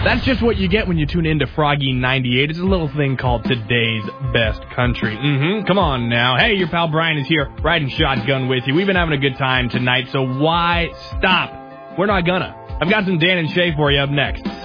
That's just what you get when you tune into Froggy 98. It's a little thing called Today's Best Country. Come on now. Hey, your pal Brian is here, riding shotgun with you. We've been having a good time tonight, so why stop? We're not gonna. I've got some Dan and Shay for you up next.